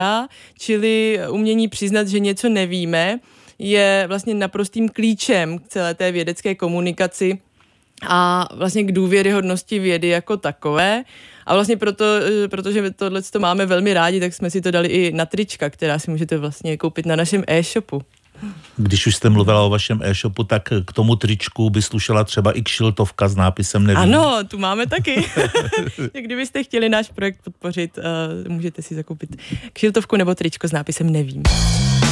čili umění přiznat, že něco nevíme, je vlastně naprostým klíčem k celé té vědecké komunikaci a vlastně k důvěryhodnosti vědy jako takové. A vlastně protože tohleto máme velmi rádi, tak jsme si to dali i na trička, která si můžete vlastně koupit na našem e-shopu. Když už jste mluvila o vašem e-shopu, tak k tomu tričku by slušela třeba i kšiltovka s nápisem Nevím. Ano, tu máme taky. Kdybyste chtěli náš projekt podpořit, můžete si zakoupit kšiltovku nebo tričko s nápisem Nevím.